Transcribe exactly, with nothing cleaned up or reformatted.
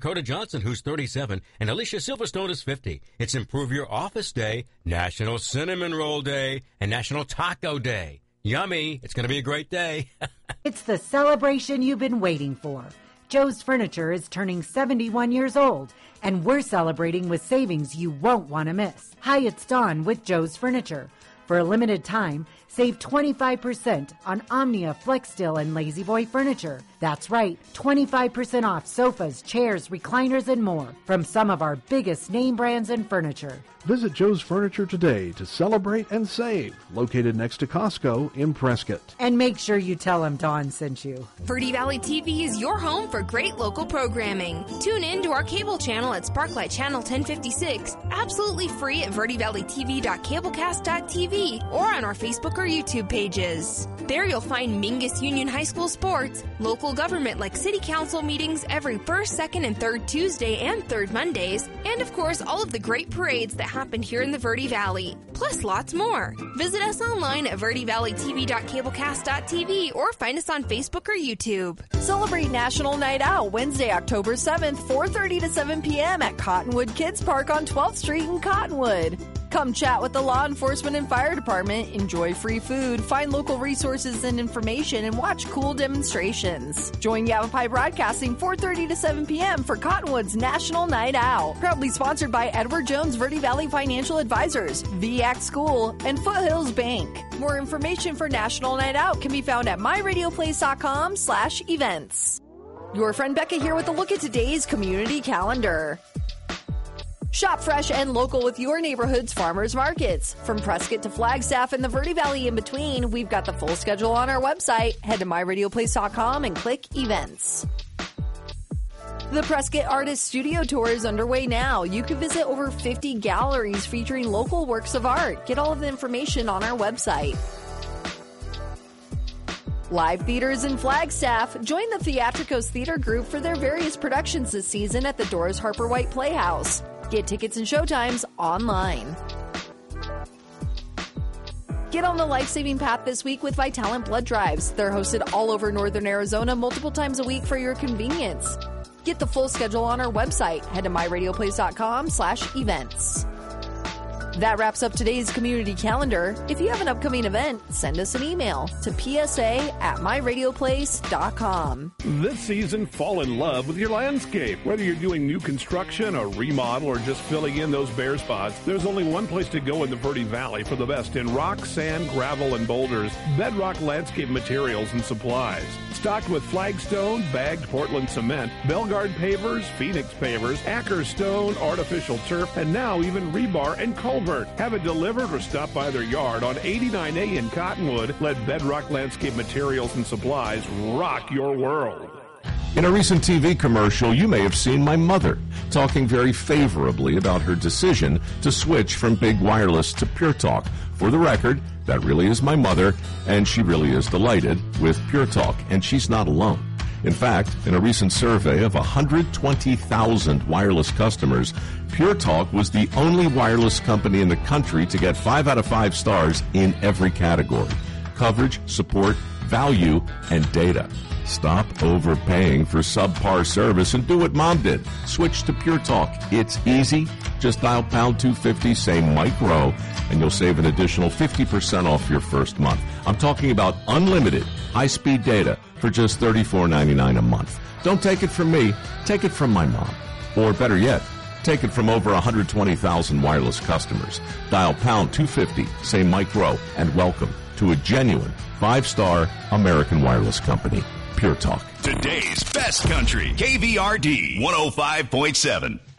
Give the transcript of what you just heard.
Dakota Johnson, who's thirty-seven, and Alicia Silverstone is fifty. It's Improve Your Office Day, National Cinnamon Roll Day, and National Taco Day. Yummy. It's going to be a great day. It's the celebration you've been waiting for. Joe's Furniture is turning seventy-one years old, and we're celebrating with savings you won't want to miss. Hi, it's Dawn with Joe's Furniture. For a limited time, save twenty-five percent on Omnia, FlexSteel, and Lazy Boy furniture. That's right, twenty-five percent off sofas, chairs, recliners, and more from some of our biggest name brands and furniture. Visit Joe's Furniture today to celebrate and save. Located next to Costco in Prescott. And make sure you tell them Dawn sent you. Verde Valley T V is your home for great local programming. Tune in to our cable channel at Sparklight Channel ten fifty-six, absolutely free at verde valley t v dot cablecast dot t v or on our Facebook or YouTube pages. There you'll find Mingus Union High School sports, local government like city council meetings every first, second, and third Tuesday and third Mondays, and of course all of the great parades that happened here in the Verde Valley, plus lots more. Visit us online at verde valley t v dot cablecast dot t v or find us on Facebook or YouTube. Celebrate National Night Out Wednesday, October seventh, four thirty to seven p.m. at Cottonwood Kids Park on twelfth Street in Cottonwood. Come chat with the law enforcement and fire department, enjoy free food, find local resources and information, and watch cool demonstrations. Join Yavapai Broadcasting four thirty to seven p.m. for Cottonwood's National Night Out. Proudly sponsored by Edward Jones Verde Valley Financial Advisors, V A C School, and Foothills Bank. More information for National Night Out can be found at my radio place dot com slash events. Your friend Becca here with a look at today's community calendar. Shop fresh and local with your neighborhood's farmers markets. From Prescott to Flagstaff and the Verde Valley in between, we've got the full schedule on our website. Head to my radio place dot com and click events. The Prescott Artist Studio Tour is underway now. You can visit over fifty galleries featuring local works of art. Get all of the information on our website. Live theaters in Flagstaff. Join the Theatricos Theater Group for their various productions this season at the Doris Harper White Playhouse. Get tickets and showtimes online. Get on the life-saving path this week with Vitalant Blood Drives. They're hosted all over northern Arizona multiple times a week for your convenience. Get the full schedule on our website. Head to my radio place dot com slash events. That wraps up today's community calendar. If you have an upcoming event, send us an email to p s a at my radio place dot com. This season, fall in love with your landscape. Whether you're doing new construction, a remodel, or just filling in those bare spots, there's only one place to go in the Verde Valley for the best in rock, sand, gravel, and boulders. Bedrock Landscape Materials and Supplies. Stocked with flagstone, bagged Portland cement, Belgard pavers, Phoenix pavers, Acker stone, artificial turf, and now even rebar and culvert. Have it delivered or stop by their yard on eighty-nine A in Cottonwood. Let Bedrock Landscape Materials and Supplies rock your world. In a recent T V commercial, you may have seen my mother talking very favorably about her decision to switch from Big Wireless to Pure Talk. For the record, that really is my mother, and she really is delighted with Pure Talk, and she's not alone. In fact, in a recent survey of one hundred twenty thousand wireless customers, Pure Talk was the only wireless company in the country to get five out of five stars in every category: coverage, support, value, and data. Stop overpaying for subpar service and do what Mom did. Switch to Pure Talk. It's easy. Just dial pound two fifty, say Mike Rowe, and you'll save an additional fifty percent off your first month. I'm talking about unlimited high-speed data for just thirty-four ninety-nine a month. Don't take it from me. Take it from my mom. Or better yet, take it from over one hundred twenty thousand wireless customers. Dial pound two fifty, say Mike Rowe, and welcome to a genuine five-star American wireless company. Pure Talk. Today's best country, K V R D one oh five point seven.